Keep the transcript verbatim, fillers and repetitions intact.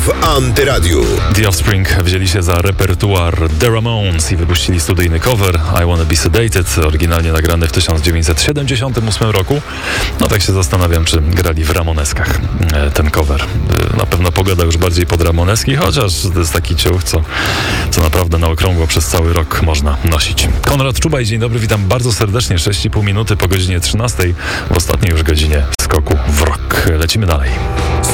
w Antyradiu. The Offspring wzięli się za repertuar The Ramones i wypuścili studyjny cover I Wanna Be Sedated, oryginalnie nagrany w tysiąc dziewięćset siedemdziesiątym ósmym roku. No tak się zastanawiam, czy grali w Ramoneskach ten cover. Na pewno pogoda już bardziej pod Ramoneski, chociaż to jest taki ciuch, co, co naprawdę na okrągło przez cały rok można nosić. Konrad Czubaj, dzień dobry, witam bardzo serdecznie. sześć i pół minuty po godzinie trzynastej, w ostatniej już godzinie skoku w rock. Lecimy dalej.